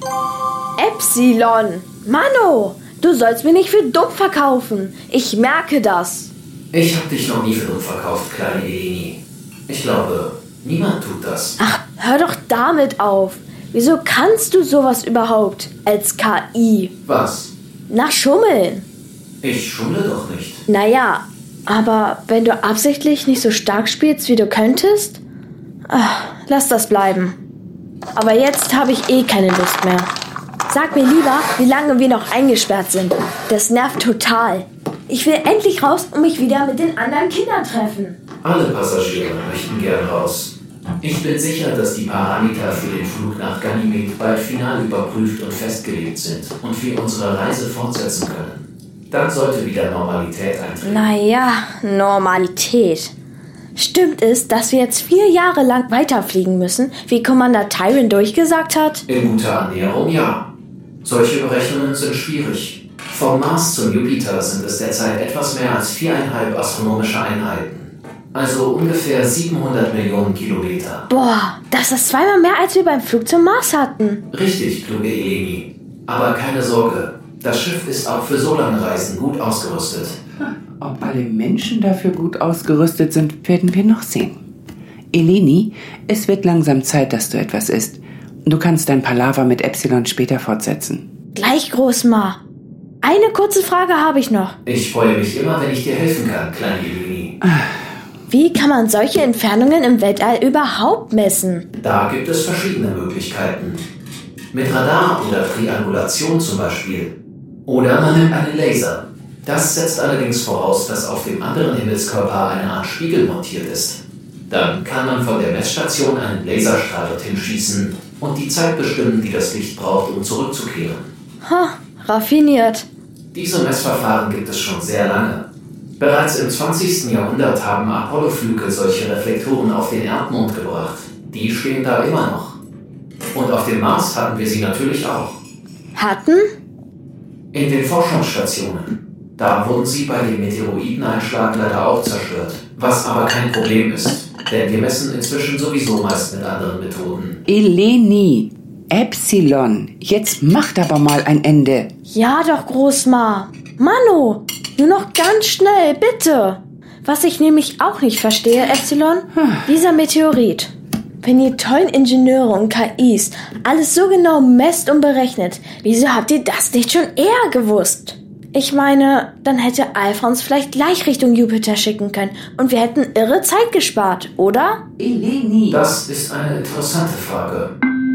Epsilon! Mano, du sollst mich nicht für dumm verkaufen. Ich merke das. Ich hab dich noch nie für dumm verkauft, kleine Eleni. Ich glaube, niemand tut das. Ach, hör doch damit auf. Wieso kannst du sowas überhaupt als KI? Was? Na, schummeln. Ich schummle doch nicht. Naja, aber wenn du absichtlich nicht so stark spielst, wie du könntest? Ach, lass das bleiben. Aber jetzt habe ich eh keine Lust mehr. Sag mir lieber, wie lange wir noch eingesperrt sind. Das nervt total. Ich will endlich raus und mich wieder mit den anderen Kindern treffen. Alle Passagiere möchten gern raus. Ich bin sicher, dass die Parameter für den Flug nach Ganymed bald final überprüft und festgelegt sind und wir unsere Reise fortsetzen können. Dann sollte wieder Normalität eintreten. Naja, Normalität. Stimmt es, dass wir jetzt 4 Jahre lang weiterfliegen müssen, wie Commander Tyron durchgesagt hat? In guter Annäherung, ja. Solche Berechnungen sind schwierig. Vom Mars zum Jupiter sind es derzeit etwas mehr als 4,5 astronomische Einheiten. Also ungefähr 700 Millionen Kilometer. Boah, das ist 2-mal mehr, als wir beim Flug zum Mars hatten. Richtig, kluge Eleni. Aber keine Sorge, das Schiff ist auch für so lange Reisen gut ausgerüstet. Ob alle Menschen dafür gut ausgerüstet sind, werden wir noch sehen. Eleni, es wird langsam Zeit, dass du etwas isst. Du kannst dein Palaver mit Epsilon später fortsetzen. Gleich, Großma. Eine kurze Frage habe ich noch. Ich freue mich immer, wenn ich dir helfen kann, kleine Eleni. Wie kann man solche Entfernungen im Weltall überhaupt messen? Da gibt es verschiedene Möglichkeiten. Mit Radar oder Triangulation zum Beispiel. Oder man nimmt einen Laser. Das setzt allerdings voraus, dass auf dem anderen Himmelskörper eine Art Spiegel montiert ist. Dann kann man von der Messstation einen Laserstrahl dorthin schießen und die Zeit bestimmen, die das Licht braucht, um zurückzukehren. Ha, raffiniert. Diese Messverfahren gibt es schon sehr lange. Bereits im 20. Jahrhundert haben Apollo-Flüge solche Reflektoren auf den Erdmond gebracht. Die stehen da immer noch. Und auf dem Mars hatten wir sie natürlich auch. Hatten? In den Forschungsstationen. Da wurden sie bei dem Meteoroideneinschlag leider auch zerstört. Was aber kein Problem ist, denn wir messen inzwischen sowieso meist mit anderen Methoden. Eleni, Epsilon, jetzt macht aber mal ein Ende. Ja doch, Großma. Mano, nur noch ganz schnell, bitte. Was ich nämlich auch nicht verstehe, Epsilon, dieser Meteorit. Wenn ihr tollen Ingenieure und KIs alles so genau messt und berechnet, wieso habt ihr das nicht schon eher gewusst? Ich meine, dann hätte Alpha uns vielleicht gleich Richtung Jupiter schicken können und wir hätten irre Zeit gespart, oder? Eleni. Das ist eine interessante Frage.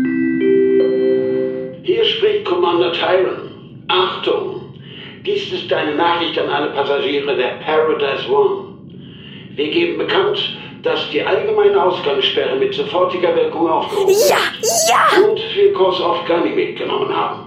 Hier spricht Commander Tyron. Achtung! Dies ist eine Nachricht an alle Passagiere der Paradise One. Wir geben bekannt, dass die allgemeine Ausgangssperre mit sofortiger Wirkung aufgehoben ist. Ja! Und wir Kurs auf Ganymed genommen haben.